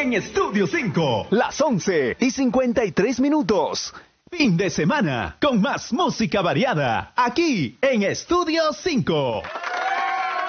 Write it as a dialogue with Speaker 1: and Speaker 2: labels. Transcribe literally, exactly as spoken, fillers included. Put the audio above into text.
Speaker 1: en Estudio cinco. Las once y cincuenta y tres minutos. Fin de semana con más música variada aquí en Estudio cinco.